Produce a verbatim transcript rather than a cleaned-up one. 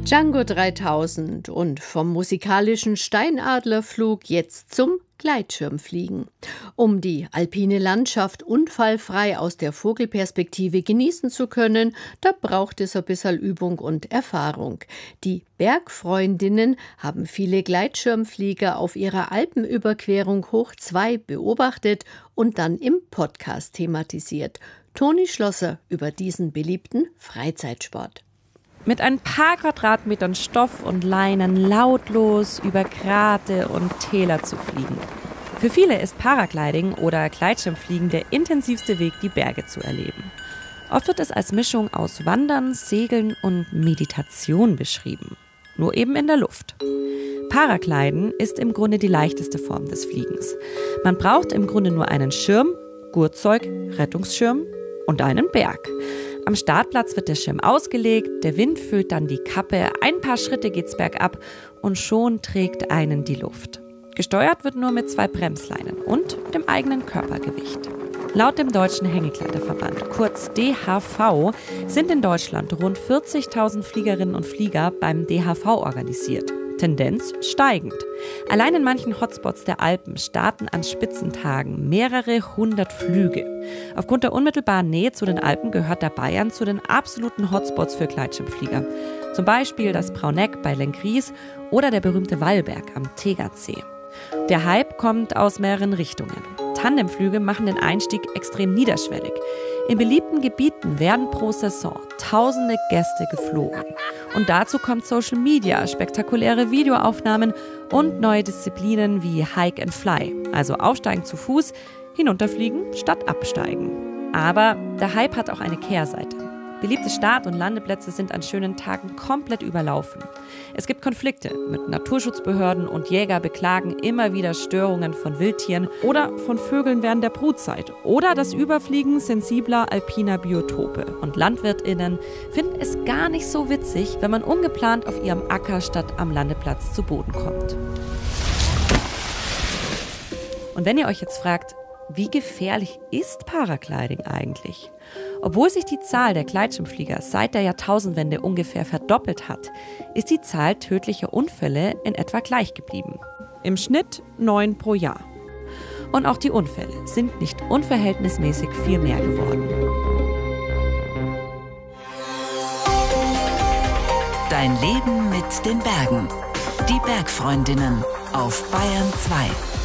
Django dreitausend und vom musikalischen Steinadlerflug jetzt zum Gleitschirmfliegen. Um die alpine Landschaft unfallfrei aus der Vogelperspektive genießen zu können, da braucht es ein bisschen Übung und Erfahrung. Die Bergfreundinnen haben viele Gleitschirmflieger auf ihrer Alpenüberquerung hoch zwei beobachtet und dann im Podcast thematisiert. Toni Schlosser über diesen beliebten Freizeitsport. Mit ein paar Quadratmetern Stoff und Leinen lautlos über Grate und Täler zu fliegen. Für viele ist Paragliding oder Gleitschirmfliegen der intensivste Weg, die Berge zu erleben. Oft wird es als Mischung aus Wandern, Segeln und Meditation beschrieben. Nur eben in der Luft. Paragliden ist im Grunde die leichteste Form des Fliegens. Man braucht im Grunde nur einen Schirm, Gurtzeug, Rettungsschirm und einen Berg. Am Startplatz wird der Schirm ausgelegt, der Wind füllt dann die Kappe, ein paar Schritte geht's bergab und schon trägt einen die Luft. Gesteuert wird nur mit zwei Bremsleinen und dem eigenen Körpergewicht. Laut dem Deutschen Hängekleiderverband, kurz D H V, sind in Deutschland rund vierzigtausend Fliegerinnen und Flieger beim D H V organisiert. Tendenz steigend. Allein in manchen Hotspots der Alpen starten an Spitzentagen mehrere hundert Flüge. Aufgrund der unmittelbaren Nähe zu den Alpen gehört der Bayern zu den absoluten Hotspots für Gleitschirmflieger. Zum Beispiel das Brauneck bei Lenggries oder der berühmte Wallberg am Tegernsee. Der Hype kommt aus mehreren Richtungen. Tandemflüge machen den Einstieg extrem niederschwellig. In beliebten Gebieten werden pro Saison tausende Gäste geflogen. Und dazu kommt Social Media, spektakuläre Videoaufnahmen und neue Disziplinen wie Hike and Fly, also aufsteigen zu Fuß, hinunterfliegen statt absteigen. Aber der Hype hat auch eine Kehrseite. Beliebte Start- und Landeplätze sind an schönen Tagen komplett überlaufen. Es gibt Konflikte mit Naturschutzbehörden und Jäger beklagen immer wieder Störungen von Wildtieren oder von Vögeln während der Brutzeit oder das Überfliegen sensibler alpiner Biotope. Und LandwirtInnen finden es gar nicht so witzig, wenn man ungeplant auf ihrem Acker statt am Landeplatz zu Boden kommt. Und wenn ihr euch jetzt fragt, wie gefährlich ist Paragliding eigentlich? Obwohl sich die Zahl der Gleitschirmflieger seit der Jahrtausendwende ungefähr verdoppelt hat, ist die Zahl tödlicher Unfälle in etwa gleich geblieben. Im Schnitt neun pro Jahr. Und auch die Unfälle sind nicht unverhältnismäßig viel mehr geworden. Dein Leben mit den Bergen. Die Bergfreundinnen auf Bayern zwei.